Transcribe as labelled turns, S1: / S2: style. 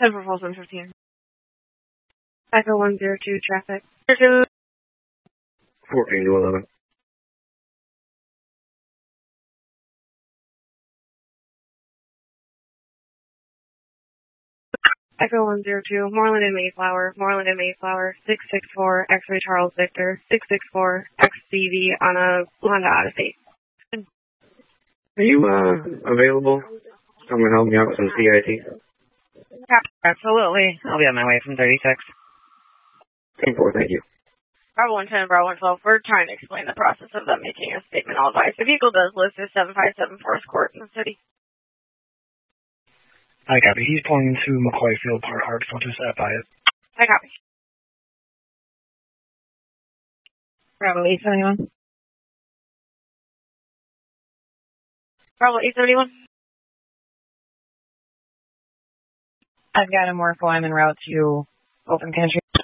S1: 10 for Folsom 15.
S2: Echo 102 traffic.
S3: 14 to 11.
S2: Echo 102, Moreland and Mayflower, 664, X-ray Charles Victor, 664, XCV on a Honda Odyssey.
S3: Are you, available? Someone help me out with some CIT?
S1: Absolutely. I'll be on my way from 36.
S3: 10-4, thank you.
S1: Bravo 110, Bravo 112. We're trying to explain the process of them making a statement. All advice. The vehicle does list as 757 Forest Court in the city.
S4: I copy. He's pulling into McCoy Field Park Hard, so just FI it.
S1: I copy.
S2: Bravo 871.
S1: Bravo 871.
S2: I've got a Morpho. I'm en route to open country.